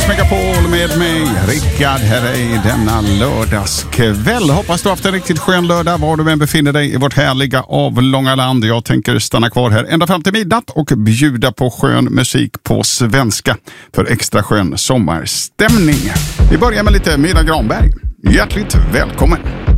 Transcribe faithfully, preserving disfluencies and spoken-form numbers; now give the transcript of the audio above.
Mix Megapol med mig, Rickard Herrey, denna lördagskväll. Hoppas du har haft en riktigt skön lördag var du än befinner dig i vårt härliga avlånga land. Jag tänker stanna kvar här ända fram till midnatt och bjuda på skön musik på svenska för extra skön sommarstämning. Vi börjar med lite Myra Granberg. Hjärtligt välkommen!